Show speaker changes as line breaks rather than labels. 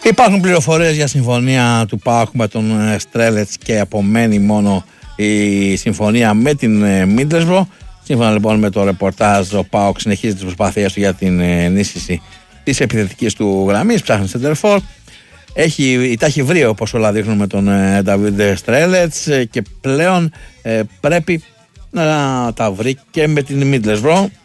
Υπάρχουν πληροφορίες για συμφωνία του ΠΑΟΚ με τον Στρέλετς και απομένει μόνο η συμφωνία με την Μίντλεσμπρο. Σύμφωνα λοιπόν με το ρεπορτάζ, ο ΠΑΟΚ συνεχίζει τις προσπάθειες του για την ενίσχυση της επιθετικής του γραμμής, ψάχνει σεντερφόρ. Τα έχει βρει, όπως όλα δείχνουν, με τον Νταβίντ Στρέλετς και πλέον πρέπει να τα βρει και με την Μίντλεσμπρο.